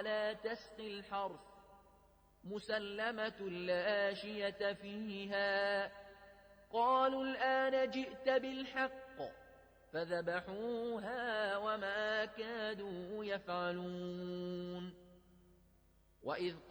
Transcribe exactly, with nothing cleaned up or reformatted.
ولا تسقي الحرث مسلمة لا شية فيها. قالوا الآن جئت بالحق فذبحوها وما كادوا يفعلون. وإذ